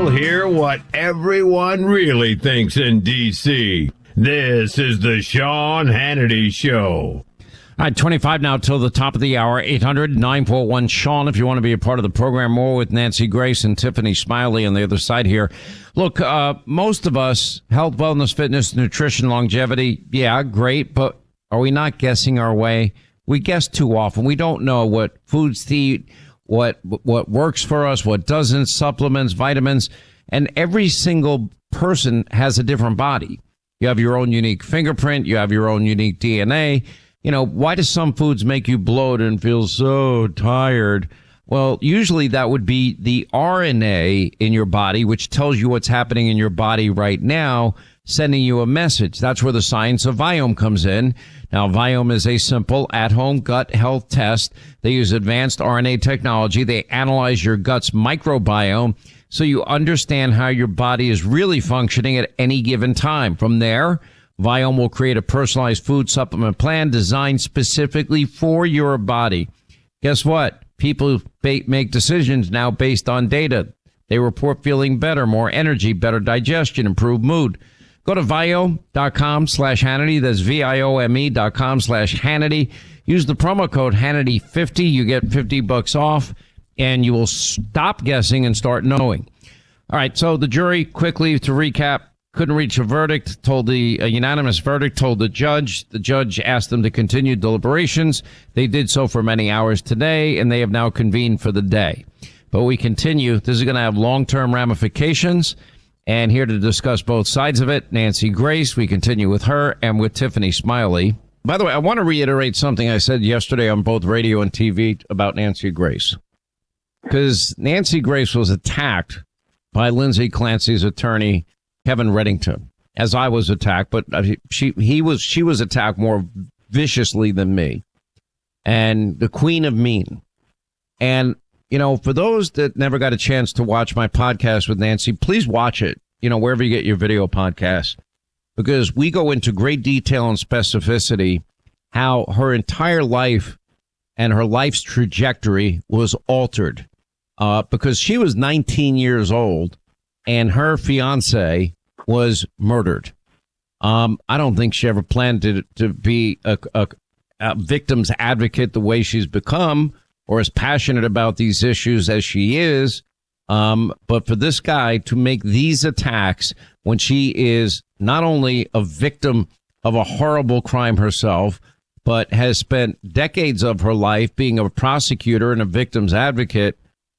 You'll hear what everyone really thinks in D.C. This is the Sean Hannity Show. All right, 25 now till the top of the hour. 800-941-SEAN if you want to be a part of the program. More with Nancy Grace and Tiffany Smiley on the other side here. Look, most of us, health, wellness, fitness, nutrition, longevity, yeah, great, but are we not guessing our way? We guess too often. We don't know what foods to eat, what works for us, what doesn't, supplements, vitamins, and every single person has a different body. You have your own unique fingerprint. You have your own unique DNA. You know, why do some foods make you bloat and feel so tired? Well, usually that would be the RNA in your body, which tells you what's happening in your body right now, sending you a message. That's where the science of Viome comes in. Now, Viome is a simple at-home gut health test. They use advanced RNA technology. They analyze your gut's microbiome so you understand how your body is really functioning at any given time. From there, Viome will create a personalized food supplement plan designed specifically for your body. Guess what? People make decisions now based on data. They report feeling better, more energy, better digestion, improved mood. Go to Viome.com/Hannity. That's Viome.com/Hannity. Use the promo code Hannity50. You get $50 off, and you will stop guessing and start knowing. All right, so the jury, quickly to recap, couldn't reach a verdict, a unanimous verdict, told the judge. The judge asked them to continue deliberations. They did so for many hours today, and they have now convened for the day. But we continue. This is going to have long-term ramifications. And here to discuss both sides of it, Nancy Grace. We continue with her and with Tiffany Smiley. By the way, I want to reiterate something I said yesterday on both radio and TV about Nancy Grace. Because Nancy Grace was attacked by Lindsay Clancy's attorney, Kevin Reddington, as I was attacked, but she was attacked more viciously than me, and the Queen of Mean. And, you know, for those that never got a chance to watch my podcast with Nancy, please watch it, you know, wherever you get your video podcast, because we go into great detail and specificity how her entire life and her life's trajectory was altered, because she was 19 years old and her fiance was murdered. I don't think she ever planned to be a victim's advocate the way she's become, or as passionate about these issues as she is. But for this guy to make these attacks when she is not only a victim of a horrible crime herself, but has spent decades of her life being a prosecutor and a victim's advocate,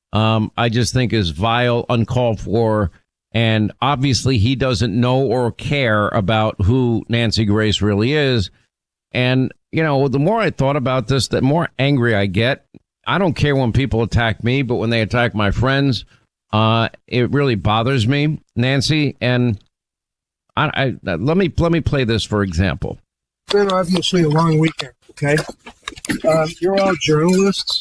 I just think is vile, uncalled for. And obviously he doesn't know or care about who Nancy Grace really is. And, you know, the more I thought about this, the more angry I get. I don't care when people attack me, but when they attack my friends, it really bothers me, Nancy. And let me play this for example. It's been obviously a long weekend, okay? You're all journalists,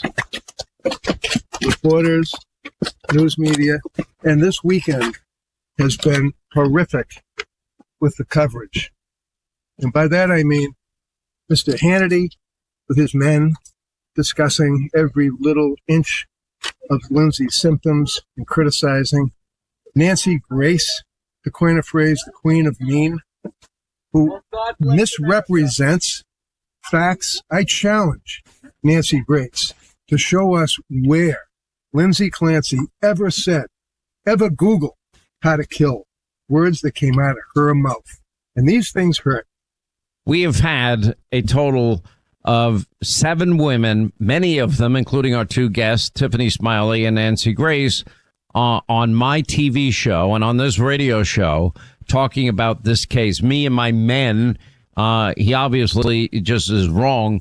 reporters, news media, and this weekend has been horrific with the coverage. And by that I mean Mr. Hannity with his men discussing every little inch of Lindsay's symptoms and criticizing Nancy Grace, to coin a phrase, the Queen of Mean, who misrepresents facts. I challenge Nancy Grace to show us where Lindsay Clancy ever said, ever Googled how to kill, words that came out of her mouth. And these things hurt. We have had a total of 7 women, many of them, including our 2 guests, Tiffany Smiley and Nancy Grace, on my TV show and on this radio show talking about this case. Me and my men, he obviously just is wrong.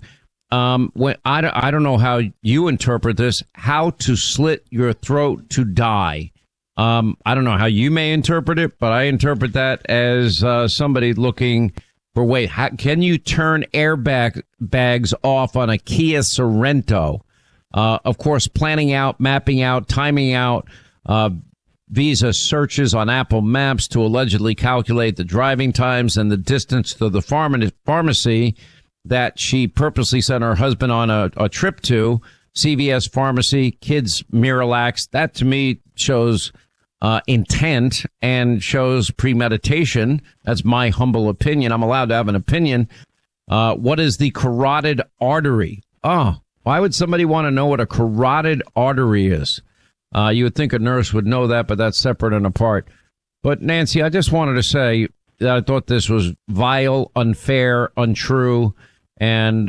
I don't know how you interpret this, how to slit your throat to die. I don't know how you may interpret it, but I interpret that as somebody looking for can you turn bags off on a Kia Sorento? Of course, planning out, mapping out, timing out Visa searches on Apple Maps to allegedly calculate the driving times and the distance to the pharmacy that she purposely sent her husband on a trip to. CVS Pharmacy, Kids Miralax. That to me shows intent and shows premeditation. That's my humble opinion. I'm allowed to have an opinion. What is the carotid artery? Oh, why would somebody want to know what a carotid artery is? You would think a nurse would know that, but that's separate and apart. But Nancy, I just wanted to say that I thought this was vile, unfair, untrue. And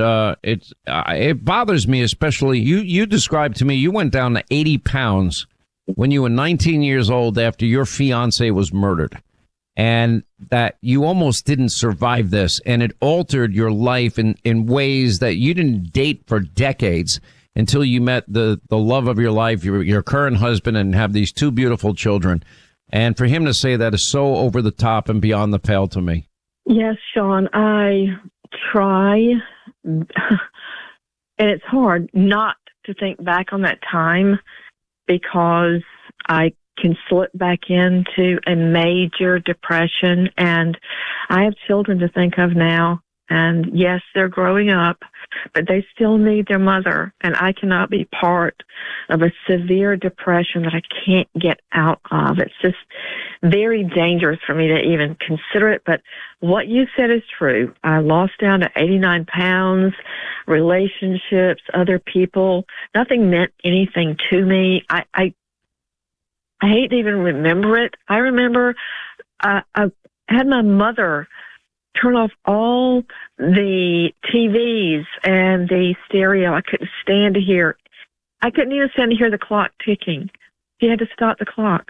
it bothers me, especially you described to me you went down to 80 pounds when you were 19 years old after your fiance was murdered, and that you almost didn't survive this, and it altered your life in ways that you didn't date for decades until you met the love of your life, your current husband, and have these two beautiful children. And for him to say that is so over the top and beyond the pale to me. Yes, Sean, I try, and it's hard not to think back on that time, because I can slip back into a major depression, and I have children to think of now. And yes, they're growing up, but they still need their mother, and I cannot be part of a severe depression that I can't get out of. It's just very dangerous for me to even consider it. But what you said is true. I lost down to 89 pounds, relationships, other people. Nothing meant anything to me. I hate to even remember it. I remember I had my mother turn off all the TVs and the stereo. I couldn't stand to hear. I couldn't even stand to hear the clock ticking. She had to stop the clock.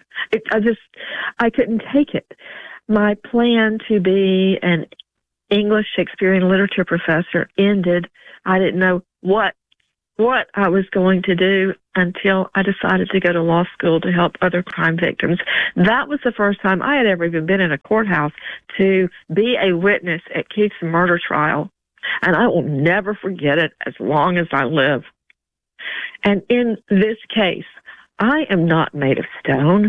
I couldn't take it. My plan to be an English, Shakespearean literature professor ended. I didn't know what I was going to do until I decided to go to law school to help other crime victims. That was the first time I had ever even been in a courthouse to be a witness at Keith's murder trial. And I will never forget it as long as I live. And in this case, I am not made of stone.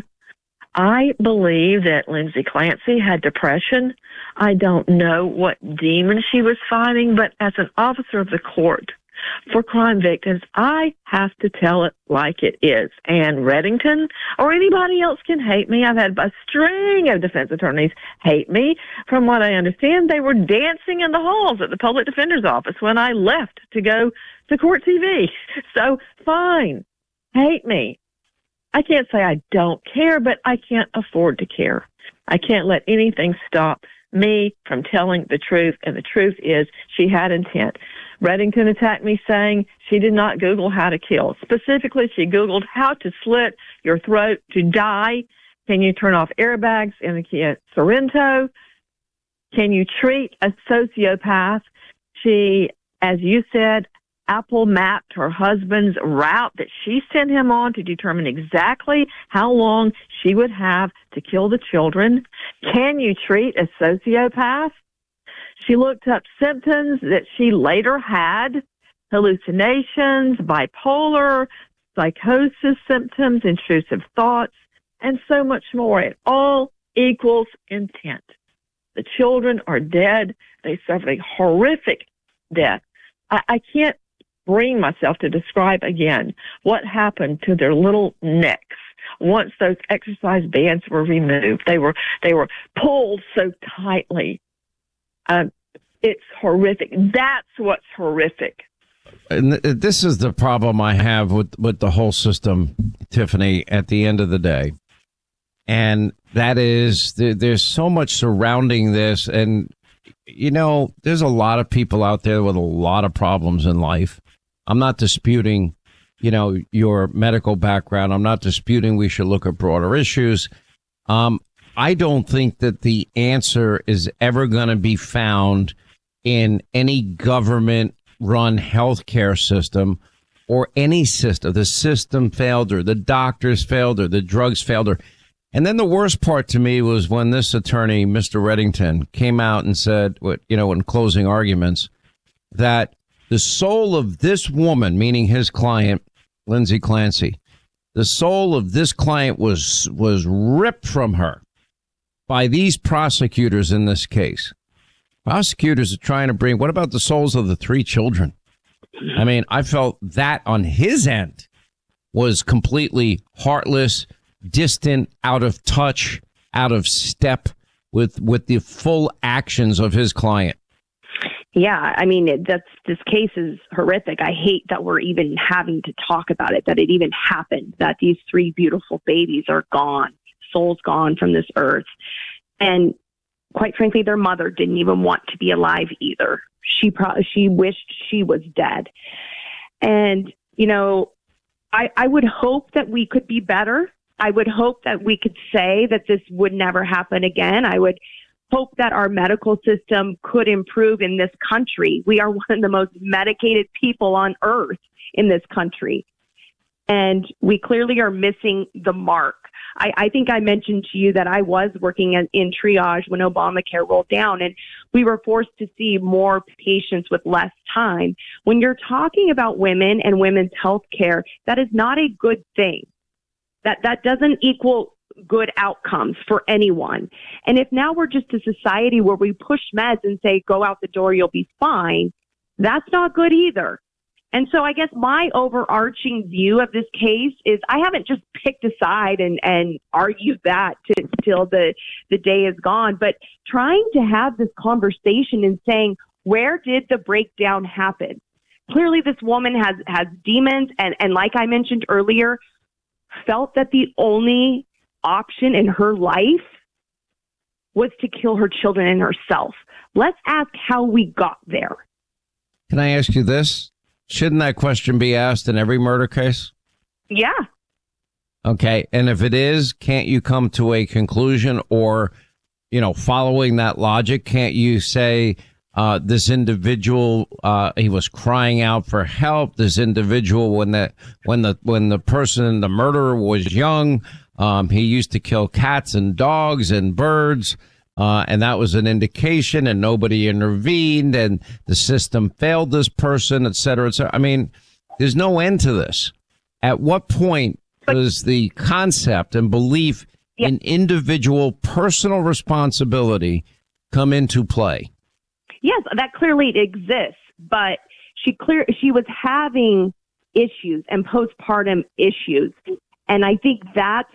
I believe that Lindsay Clancy had depression. I don't know what demon she was fighting, but as an officer of the court, for crime victims, I have to tell it like it is. And Reddington or anybody else can hate me. I've had a string of defense attorneys hate me. From what I understand, they were dancing in the halls at the public defender's office when I left to go to court TV. So fine, hate me. I can't say I don't care, but I can't afford to care. I can't let anything stop me from telling the truth. And the truth is she had intent. Reddington attacked me saying she did not Google how to kill. Specifically, she Googled how to slit your throat to die. Can you turn off airbags in the Kia Sorento? Can you treat a sociopath? She, as you said, Apple mapped her husband's route that she sent him on to determine exactly how long she would have to kill the children. Can you treat a sociopath? She looked up symptoms that she later had, hallucinations, bipolar, psychosis symptoms, intrusive thoughts, and so much more. It all equals intent. The children are dead. They suffered a horrific death. I can't bring myself to describe again what happened to their little necks once those exercise bands were removed. They were pulled so tightly. It's horrific. That's what's horrific. And this is the problem I have with the whole system, Tiffany, at the end of the day. And that is, there's so much surrounding this. And, you know, there's a lot of people out there with a lot of problems in life. I'm not disputing, you know, your medical background. I'm not disputing we should look at broader issues. I don't think that the answer is ever going to be found in any government-run healthcare system or any system. The system failed her, the doctors failed her, the drugs failed her. And then the worst part to me was when this attorney, Mr. Reddington, came out and said, you know, in closing arguments, that the soul of this woman, meaning his client, Lindsay Clancy, the soul of this client was ripped from her by these prosecutors in this case. Prosecutors are trying to bring, what about the souls of the three children? I mean, I felt that on his end was completely heartless, distant, out of touch, out of step with the full actions of his client. Yeah, I mean, this case is horrific. I hate that we're even having to talk about it, that it even happened, that these 3 beautiful babies are gone, souls gone from this earth. And quite frankly, their mother didn't even want to be alive either. She wished she was dead. And, you know, I would hope that we could be better. I would hope that we could say that this would never happen again. I would hope that our medical system could improve in this country. We are one of the most medicated people on earth in this country. And we clearly are missing the mark. I think I mentioned to you that I was working in triage when Obamacare rolled down, and we were forced to see more patients with less time. When you're talking about women and women's health care, that is not a good thing. That doesn't equal good outcomes for anyone. And if now we're just a society where we push meds and say, go out the door, you'll be fine, that's not good either. And so I guess my overarching view of this case is I haven't just picked a side and argued that till the day is gone, but trying to have this conversation and saying, where did the breakdown happen? Clearly this woman has demons and like I mentioned earlier, felt that the only option in her life was to kill her children and herself. Let's ask how we got there. Can I ask you this? Shouldn't that question be asked in every murder case? Yeah. Okay. And if it is, can't you come to a conclusion or, you know, following that logic, can't you say this individual, he was crying out for help. This individual, when the person, the murderer was young, he used to kill cats and dogs and birds. And that was an indication and nobody intervened and the system failed this person, et cetera, et cetera. I mean, there's no end to this. At what point does the concept and belief in individual personal responsibility come into play? Yes, that clearly exists, but she was having issues and postpartum issues. And I think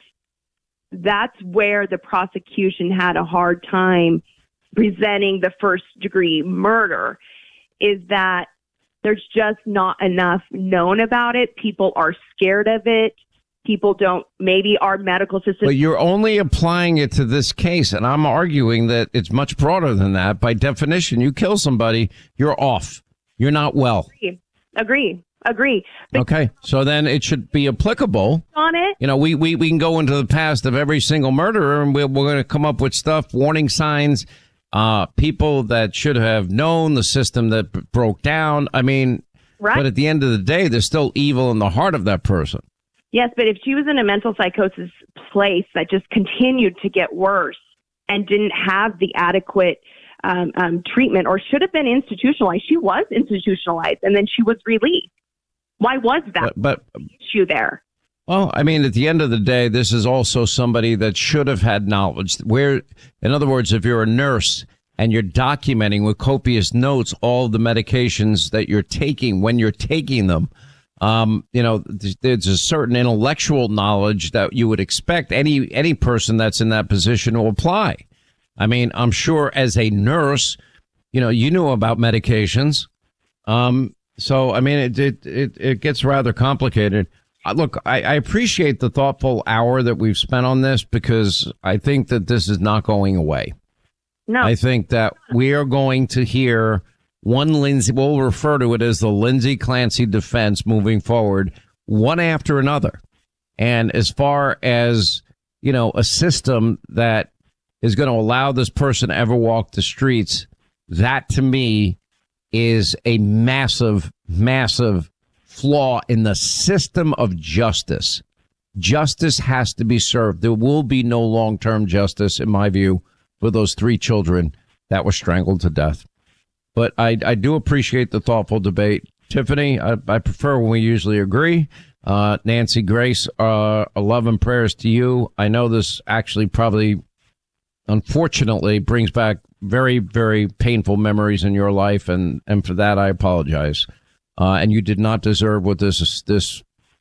that's where the prosecution had a hard time presenting the first degree murder, is that there's just not enough known about it. People are scared of it. People don't, maybe our medical system. But you're only applying it to this case, and I'm arguing that it's much broader than that. By definition, you kill somebody, you're off. You're not well. Agree. Okay, so then it should be applicable. On it. You know, we can go into the past of every single murderer, and we're going to come up with stuff, warning signs, people that should have known, the system that broke down. I mean, right. But at the end of the day, there's still evil in the heart of that person. Yes, but if she was in a mental psychosis place that just continued to get worse and didn't have the adequate treatment or should have been institutionalized, she was institutionalized and then she was released. Why was that but issue there? Well, I mean, at the end of the day, this is also somebody that should have had knowledge. Where, in other words, if you're a nurse and you're documenting with copious notes all the medications that you're taking when you're taking them, you know, there's a certain intellectual knowledge that you would expect any person that's in that position to apply. I mean, I'm sure as a nurse, you know, you knew about medications. So, I mean, it gets rather complicated. Look, I appreciate the thoughtful hour that we've spent on this because I think that this is not going away. No. I think that we are going to hear one Lindsay, we'll refer to it as the Lindsay Clancy defense moving forward, one after another. And as far as, you know, a system that is going to allow this person to ever walk the streets, that to me is a massive, massive flaw in the system of justice. Justice has to be served. There will be no long-term justice, in my view, for those 3 children that were strangled to death. But I do appreciate the thoughtful debate. Tiffany, I prefer when we usually agree. Nancy Grace, a love and prayers to you. I know this actually probably, unfortunately, brings back very, very painful memories in your life, and for that I apologize. And you did not deserve what this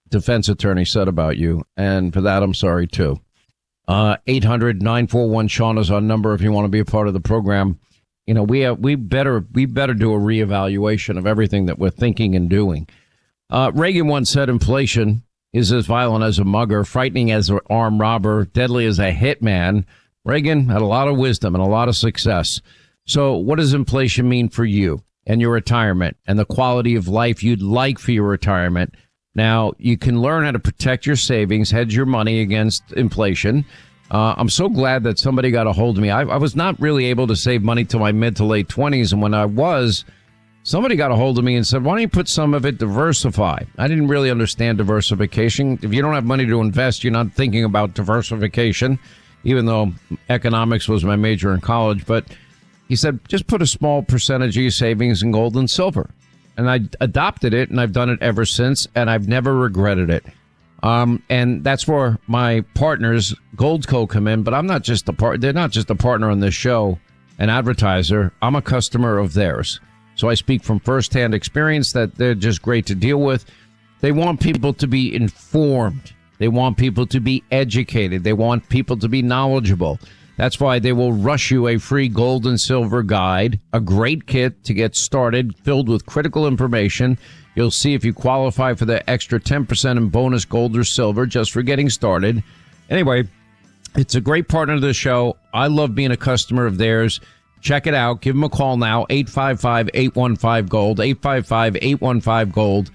defense attorney said about you, and for that, I'm sorry, too. 800-941-SEAN is our number if you want to be a part of the program. You know, we better do a reevaluation of everything that we're thinking and doing. Reagan once said inflation is as violent as a mugger, frightening as an armed robber, deadly as a hitman. Reagan had a lot of wisdom and a lot of success. So what does inflation mean for you and your retirement and the quality of life you'd like for your retirement? Now, you can learn how to protect your savings, hedge your money against inflation. I'm so glad that somebody got a hold of me. I was not really able to save money till my mid to late 20s. And when I was, somebody got a hold of me and said, why don't you put some of it diversify? I didn't really understand diversification. If you don't have money to invest, you're not thinking about diversification, even though economics was my major in college. But he said, just put a small percentage of your savings in gold and silver. And I adopted it, and I've done it ever since, and I've never regretted it. And that's where my partners, Goldco, come in. But I'm not just they're not just a partner on this show, an advertiser. I'm a customer of theirs. So I speak from firsthand experience that they're just great to deal with. They want people to be informed. They want people to be educated. They want people to be knowledgeable. That's why they will rush you a free gold and silver guide, a great kit to get started, filled with critical information. You'll see if you qualify for the extra 10% in bonus gold or silver just for getting started. Anyway, it's a great partner to the show. I love being a customer of theirs. Check it out. Give them a call now, 855-815-GOLD, 855-815-GOLD,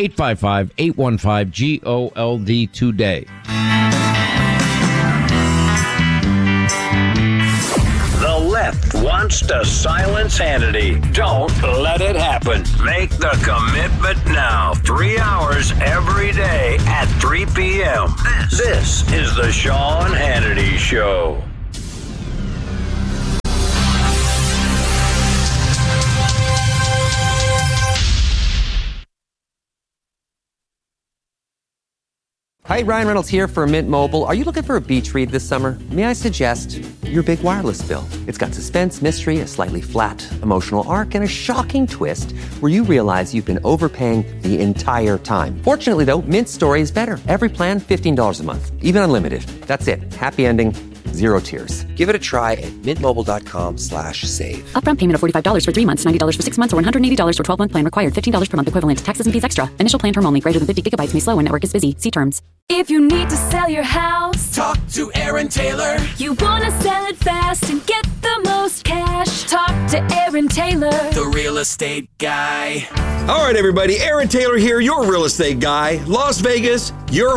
855-815-GOLD today. The left wants to silence Hannity. Don't let it happen. Make the commitment now. 3 hours every day at 3 p.m. This is the Sean Hannity Show. Hi, Ryan Reynolds here for Mint Mobile. Are you looking for a beach read this summer? May I suggest your big wireless bill? It's got suspense, mystery, a slightly flat, emotional arc, and a shocking twist where you realize you've been overpaying the entire time. Fortunately, though, Mint's story is better. Every plan, $15 a month, even unlimited. That's it. Happy ending. Zero tears. Give it a try at mintmobile.com/save. Upfront payment of $45 for 3 months, $90 for 6 months, or $180 for 12-month plan required. $15 per month equivalent. Taxes and fees extra. Initial plan term only. Greater than 50 gigabytes may slow when network is busy. See terms. If you need to sell your house, talk to Aaron Taylor. You want to sell it fast and get the most cash, talk to Aaron Taylor, the real estate guy. All right, everybody. Aaron Taylor here, your real estate guy. Las Vegas, your